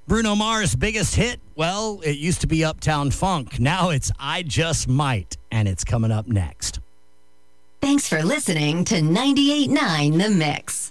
Bruno Mars' biggest hit, well, it used to be Uptown Funk. Now it's I Just Might, and it's coming up next. Thanks for listening to 98.9 The Mix.